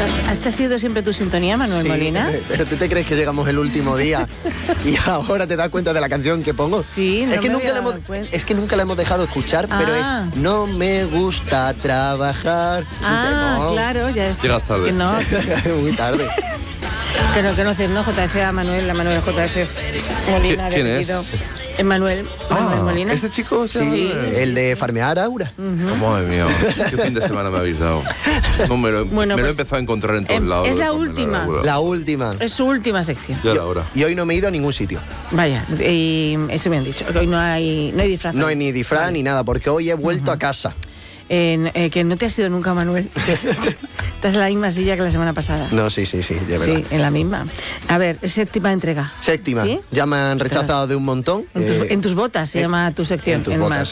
¿Esta ha sido siempre tu sintonía, Manuel Molina? Pero ¿tú te crees que llegamos el último día y ahora te das cuenta de la canción que pongo? Sí, no es que nunca la hemos dejado escuchar, pero es No me gusta trabajar. Claro, ya. Llegas tarde. Que no. Muy tarde. Pero que no haces, ¿no? JF a Manuel, JF Molina. ¿Quién es? Manuel Molina. ¿Este chico? Sí, el de Farmear Aura. Madre mía, qué fin de semana me habéis dado. No, me lo he empezado a encontrar en todos lados. Es la última. La última. Es su última sección. Ya era hora. Y hoy no me he ido a ningún sitio. Vaya, y eso me han dicho. Hoy no hay disfraz. No hay ni disfraz ni nada, porque hoy he vuelto a casa. Que no te has ido nunca, Manuel. Estás en la misma silla que la semana pasada. No, sí, de verdad. Sí, en la misma. A ver, séptima entrega. Séptima. ¿Sí? Ya me han rechazado de un montón. En tus botas se llama tu sección. En tus botas.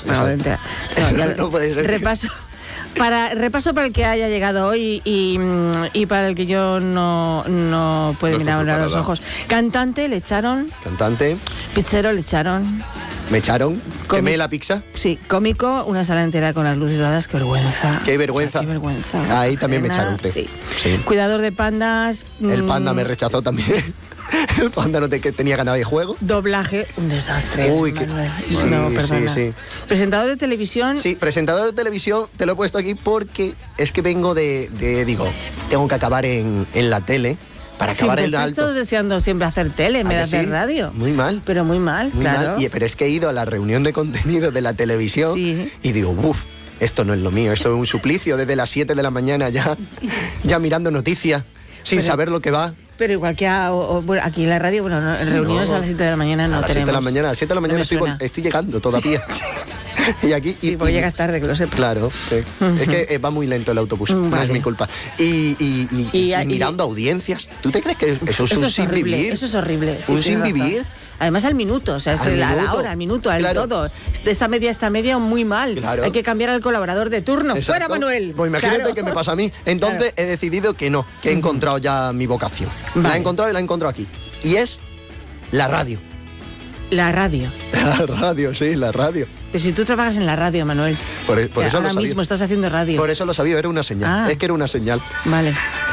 No puede ser. Repaso para el que haya llegado hoy y para el que yo no puedo mirar a los ojos. Cantante, le echaron. Pizzero, le echaron. ¿Me echaron? ¿Quemé la pizza? Sí, cómico, una sala entera con las luces dadas, qué vergüenza. Qué vergüenza. Ahí también me echaron, creo. Sí. Cuidador de pandas. El panda me rechazó también. El panda no tenía ganas de juego. Doblaje, un desastre. Uy, sí. Presentador de televisión. Sí, presentador de televisión, te lo he puesto aquí porque es que vengo digo, tengo que acabar en la tele. Para acabar el alto. Estoy deseando siempre hacer tele en vez de hacer radio. Muy mal. Pero muy mal, claro. Pero es que he ido a la reunión de contenido de la televisión y digo, esto no es lo mío, esto es un suplicio desde las 7 de la mañana ya mirando noticias, sin saber lo que va. Pero igual que aquí en la radio, reuniones a las 7 de la mañana no tenemos. A las 7 de la mañana estoy llegando todavía. Y aquí porque llegas tarde, que lo sepas. Claro, sí. Es que va muy lento el autobús, no es mi culpa. Y mirando audiencias, ¿tú te crees que eso es un sin vivir? Eso es horrible. ¿Un sin vivir? Además al minuto, o sea, a la hora, al minuto, al todo. De esta media, muy mal. Claro. Hay que cambiar al colaborador de turno. Exacto. ¡Fuera, Manuel! Pues imagínate que me pasa a mí. Entonces he decidido que no, que he encontrado ya mi vocación. La he encontrado y la he encontrado aquí. Y es la radio. La radio. La radio, sí, la radio. Pero si tú trabajas en la radio, Manuel. Por eso ahora mismo estás haciendo radio. Por eso lo sabía, era una señal. Es que era una señal. Vale.